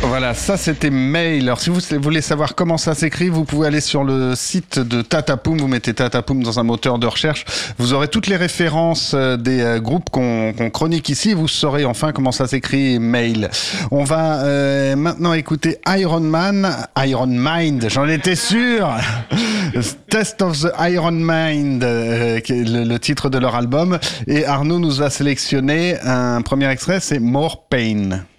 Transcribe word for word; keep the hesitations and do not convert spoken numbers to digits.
Voilà, ça c'était Mail. Alors si vous voulez savoir comment ça s'écrit, vous pouvez aller sur le site de Tatapoum, vous mettez Tatapoum dans un moteur de recherche, vous aurez toutes les références des groupes qu'on, qu'on chronique ici, vous saurez enfin comment ça s'écrit Mail. On va euh, maintenant écouter Iron Man, Iron Mind, j'en étais sûr. Test of the Iron Mind, euh, qui est le, le titre de leur album, et Arnaud nous a sélectionné un premier extrait, c'est More Pain.